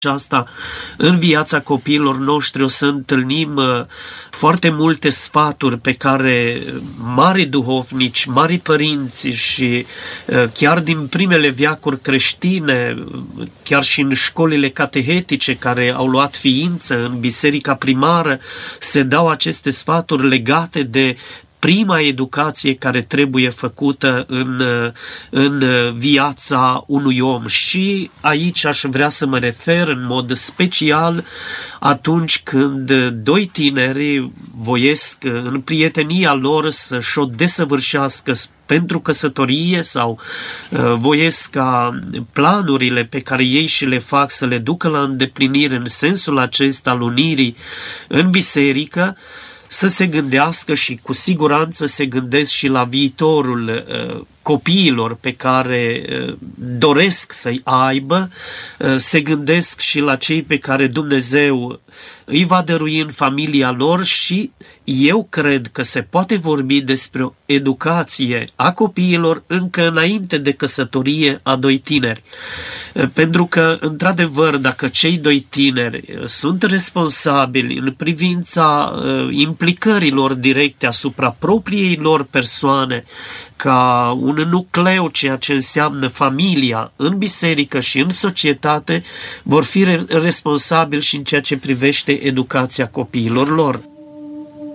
aceasta în viața copiilor noștri o să întâlnim foarte multe sfaturi pe care mari duhovnici, mari părinți și chiar din primele veacuri creștine, chiar și în școlile catehetice care au luat ființă în biserica primară, se dau aceste sfaturi legate de prima educație care trebuie făcută în viața unui om. Și aici aș vrea să mă refer în mod special atunci când doi tineri voiesc în prietenia lor să-și o desăvârșească pentru căsătorie sau voiesc ca planurile pe care ei și le fac să le ducă la îndeplinire în sensul acesta al unirii în biserică, să se gândească și cu siguranță se gândesc și la viitorul copiilor pe care doresc să-i aibă, se gândesc și la cei pe care Dumnezeu îi va dărui în familia lor și eu cred că se poate vorbi despre o educație a copiilor încă înainte de căsătorie a doi tineri. Pentru că, într-adevăr, dacă cei doi tineri sunt responsabili în privința implicărilor directe asupra propriei lor persoane, ca un nucleu, ceea ce înseamnă familia în biserică și în societate, vor fi responsabili și în ceea ce privește educația copiilor lor.